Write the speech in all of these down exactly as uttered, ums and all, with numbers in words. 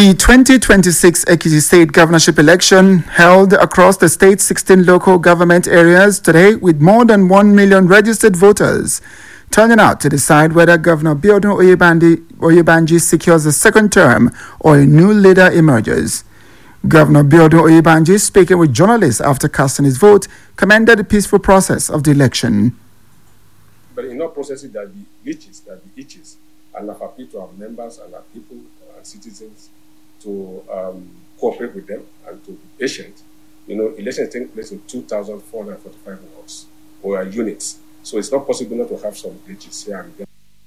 The twenty twenty-six Ekiti State governorship election held across the state's sixteen local government areas today with more than one million registered voters turning out to decide whether Governor Biodun Oyebandi, Oyebanji secures a second term or a new leader emerges. Governor Biodun Oyebanji, speaking with journalists after casting his vote, commended the peaceful process of the election. But in all processes, there be glitches, there be itches, and I've appealed to our members and our people and citizens to um, cooperate with them and to be patient. You know, elections take place in two thousand four hundred forty-five wards or units, so it's not possible not to have some glitches here and there.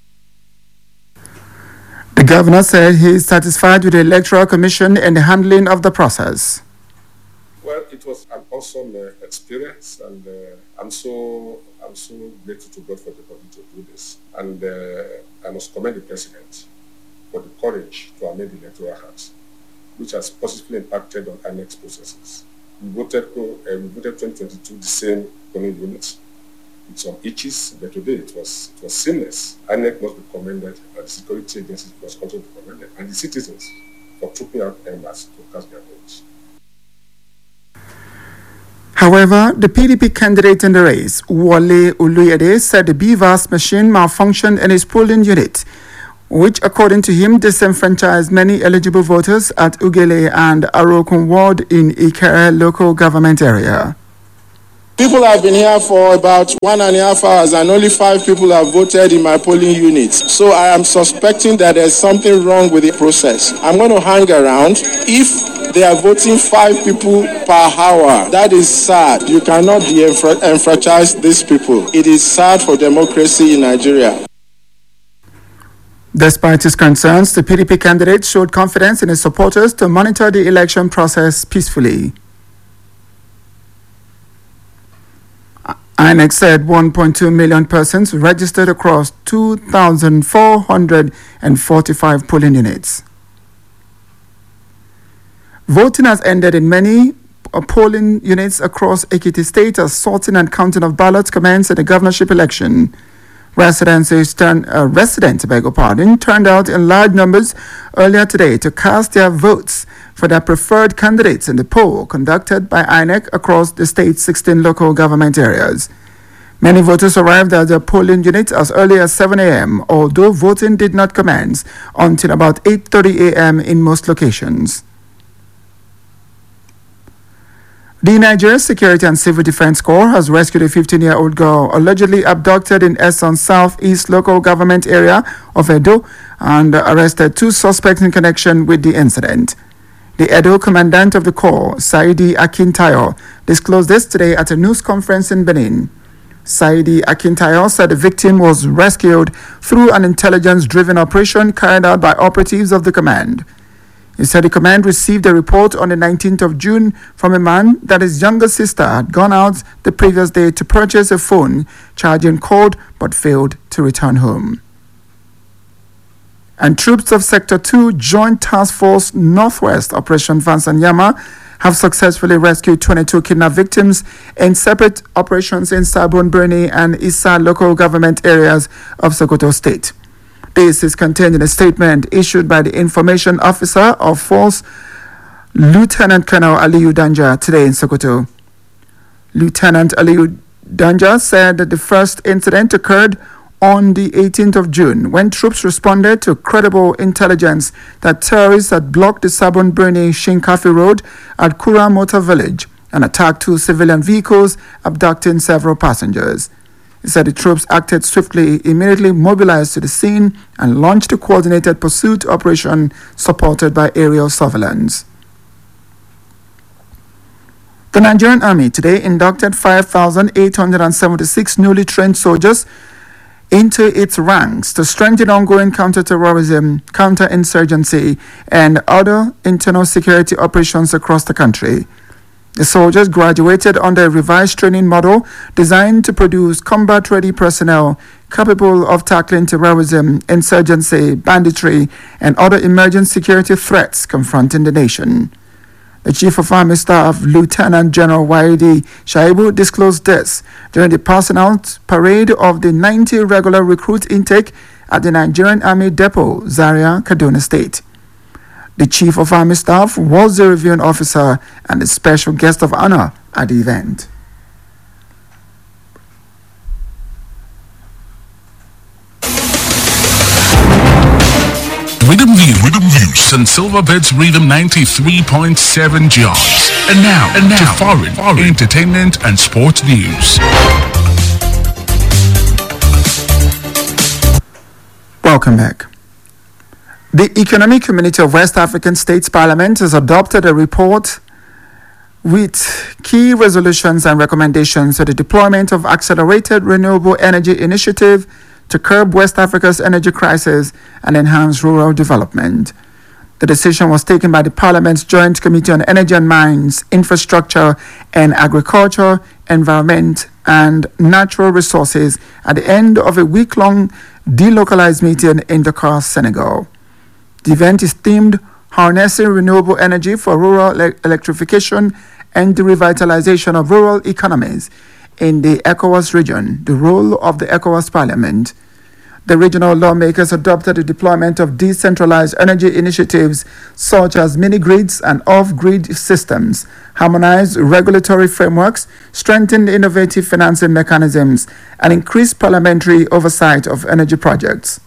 The governor said he is satisfied with the Electoral Commission and the handling of the process. Well, it was an awesome uh, experience, and uh, I'm so I'm so grateful to God for the opportunity to do this. And uh, I must commend the president for the courage to amend the electoral act, which has positively impacted on I N E C processes. We voted, uh, we voted twenty twenty-two the same polling units with some itches, but today it was it was seamless. I N E C must be commended, and the security agencies must also be commended, and the citizens for trooping out members to cast their votes. However, the P D P candidate in the race, Wale Oluyede, said the B V A S machine malfunctioned in his polling unit, which, according to him, disenfranchised many eligible voters at Ugele and Arokun ward in Ikere local government area. People have been here for about one and a half hours and only five people have voted in my polling unit. So I am suspecting that there's something wrong with the process. I'm going to hang around. If they are voting five people per hour, that is sad. You cannot de-enfranchise these people. It is sad for democracy in Nigeria. Despite his concerns, the P D P candidate showed confidence in his supporters to monitor the election process peacefully. I N E C said one point two million persons registered across two thousand four hundred forty-five polling units. Voting has ended in many polling units across Ekiti State as sorting and counting of ballots commenced in the governorship election. Residents, turn, uh, residents beg your pardon, turned out in large numbers earlier today to cast their votes for their preferred candidates in the poll conducted by I N E C across the state's sixteen local government areas. Many voters arrived at their polling units as early as seven a.m., although voting did not commence until about eight thirty a.m. in most locations. The Nigeria Security and Civil Defense Corps has rescued a fifteen-year-old girl allegedly abducted in Esson Southeast local government area of Edo and arrested two suspects in connection with the incident. The Edo commandant of the Corps, Saidi Akintayo, disclosed this today at a news conference in Benin. Saidi Akintayo said the victim was rescued through an intelligence-driven operation carried out by operatives of the command. He said the command received a report on the nineteenth of June from a man that his younger sister had gone out the previous day to purchase a phone charging cord but failed to return home. And troops of Sector two Joint Task Force Northwest Operation Vansanyama have successfully rescued twenty-two kidnapped victims in separate operations in Sabon Birni and Issa local government areas of Sokoto State. This is contained in a statement issued by the Information Officer of Force, Lieutenant Colonel Aliyu Danja, today in Sokoto. Lieutenant Aliyu Danja said that the first incident occurred on the eighteenth of June when troops responded to credible intelligence that terrorists had blocked the Sabon Birni Shinkafi Road at Kura Motor Village and attacked two civilian vehicles, abducting several passengers. He said the troops acted swiftly, immediately mobilized to the scene, and launched a coordinated pursuit operation supported by aerial surveillance. The Nigerian Army today inducted five thousand eight hundred seventy-six newly trained soldiers into its ranks to strengthen ongoing counter-terrorism, counter-insurgency, and other internal security operations across the country. The soldiers graduated under a revised training model designed to produce combat-ready personnel capable of tackling terrorism, insurgency, banditry, and other emerging security threats confronting the nation. The Chief of Army Staff, Lieutenant General Waidi Shaibu, disclosed this during the passing out parade of the ninety regular recruit intake at the Nigerian Army Depot, Zaria, Kaduna State. The Chief of Army Staff was the reviewing officer and the special guest of honor at the event. Rhythm View, Rhythm View, Saint Silverbirds Rhythm ninety-three point seven jobs. And now, and now, to foreign, foreign entertainment and sports news. Welcome back. The Economic Community of West African States Parliament has adopted a report with key resolutions and recommendations for the deployment of accelerated renewable energy initiative to curb West Africa's energy crisis and enhance rural development. The decision was taken by the Parliament's Joint Committee on Energy and Mines, Infrastructure and Agriculture, Environment and Natural Resources at the end of a week-long delocalized meeting in Dakar, Senegal. The event is themed Harnessing Renewable Energy for Rural ele- Electrification and the Revitalization of Rural Economies in the ECOWAS region, the role of the ECOWAS Parliament. The regional lawmakers adopted the deployment of decentralized energy initiatives such as mini-grids and off-grid systems, harmonized regulatory frameworks, strengthened innovative financing mechanisms, and increased parliamentary oversight of energy projects.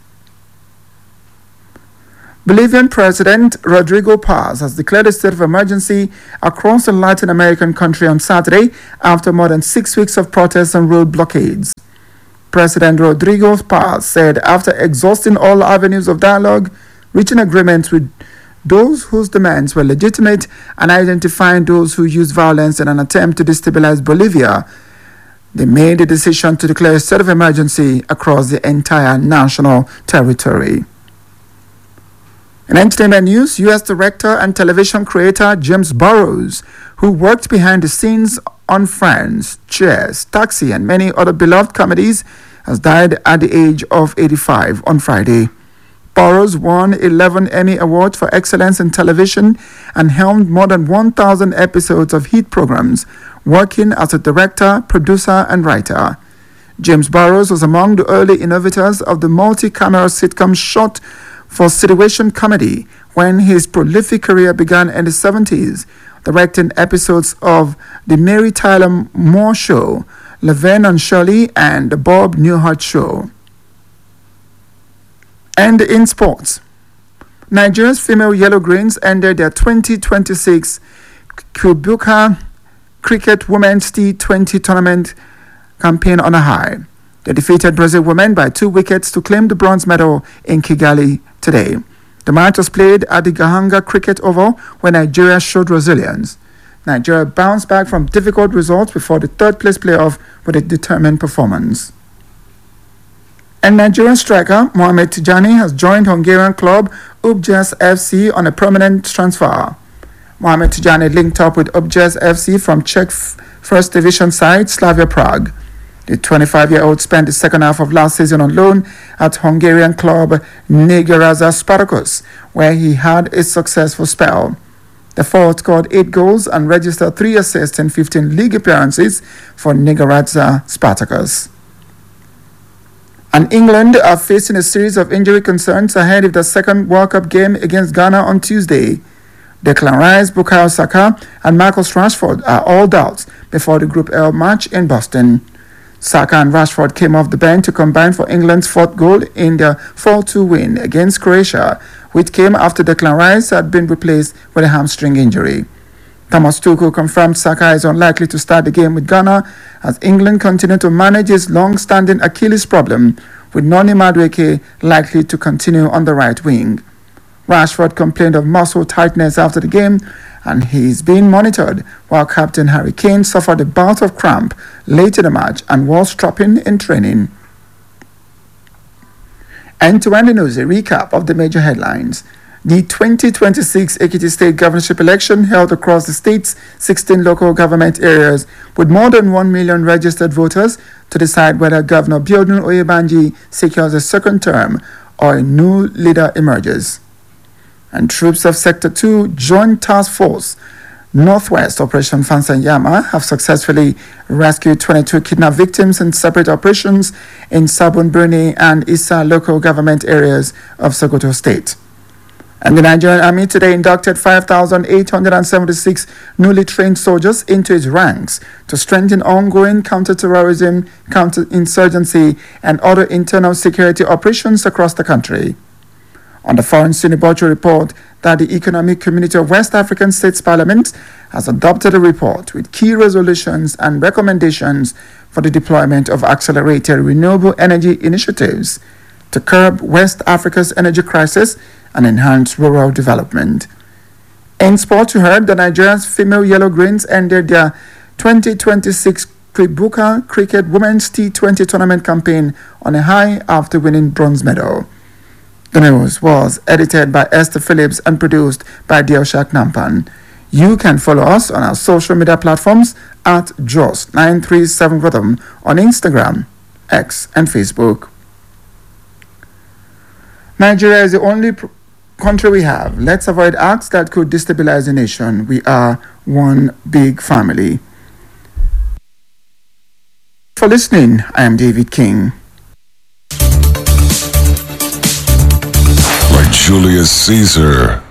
Bolivian President Rodrigo Paz has declared a state of emergency across the Latin American country on Saturday after more than six weeks of protests and road blockades. President Rodrigo Paz said after exhausting all avenues of dialogue, reaching agreements with those whose demands were legitimate and identifying those who used violence in an attempt to destabilize Bolivia, they made the decision to declare a state of emergency across the entire national territory. In entertainment news, U S director and television creator James Burrows, who worked behind the scenes on Friends, Cheers, Taxi, and many other beloved comedies, has died at the age of eighty-five on Friday. Burrows won eleven Emmy Awards for excellence in television and helmed more than one thousand episodes of hit programs, working as a director, producer, and writer. James Burrows was among the early innovators of the multi-camera sitcom shot for situation comedy when his prolific career began in the seventies, directing episodes of The Mary Tyler Moore Show, Laverne and Shirley, and The Bob Newhart Show. And in sports, Nigeria's female Yellow Greens ended their twenty twenty-six Kubuka Cricket Women's T twenty tournament campaign on a high. They defeated Brazil women by two wickets to claim the bronze medal in Kigali today. The match was played at the Gahanga Cricket Oval where Nigeria showed resilience. Nigeria bounced back from difficult results before the third-place playoff with a determined performance. And Nigerian striker Mohamed Tijani has joined Hungarian club Ubjes F C on a permanent transfer. Mohamed Tijani linked up with Ubjes F C from Czech First Division side Slavia Prague. The twenty-five-year-old spent the second half of last season on loan at Hungarian club Negaraza Spartacus, where he had a successful spell. The forward scored eight goals and registered three assists in fifteen league appearances for Negaraza Spartacus. And England are facing a series of injury concerns ahead of the second World Cup game against Ghana on Tuesday. Declan Rice, Bukayo Saka, and Marcus Rashford are all doubts before the Group L match in Boston. Saka and Rashford came off the bench to combine for England's fourth goal in their four two win against Croatia, which came after Declan Rice had been replaced with a hamstring injury. Thomas Tuchel confirmed Saka is unlikely to start the game with Ghana as England continue to manage its long-standing Achilles problem, with Noni Madueke likely to continue on the right wing. Rashford complained of muscle tightness after the game, and he's being monitored, while Captain Harry Kane suffered a bout of cramp late in the match and was strapping in training. And to end the news, a recap of the major headlines. The twenty twenty-six Ekiti State governorship election held across the state's sixteen local government areas with more than one million registered voters to decide whether Governor Biodun Oyebanji secures a second term or a new leader emerges. And troops of Sector two Joint Task Force Northwest Operation Fansanyama have successfully rescued twenty-two kidnapped victims in separate operations in Sabon Birni and Issa local government areas of Sokoto State. And the Nigerian Army today inducted five thousand eight hundred seventy-six newly trained soldiers into its ranks to strengthen ongoing counter-terrorism, counter-insurgency, and other internal security operations across the country. On the Foreign Sinibocho report that the Economic Community of West African States Parliament has adopted a report with key resolutions and recommendations for the deployment of accelerated renewable energy initiatives to curb West Africa's energy crisis and enhance rural development. In sport, you heard that Nigeria's female Yellow Greens ended their twenty twenty-six Kribuka Cricket Women's T twenty tournament campaign on a high after winning bronze medal. The news was edited by Esther Phillips and produced by Dielshak Nampan. You can follow us on our social media platforms at Jos nine three seven Rhythm on Instagram, X, and Facebook. Nigeria is the only pr- country we have. Let's avoid acts that could destabilize the nation. We are one big family. For listening, I am David King. Like Julius Caesar,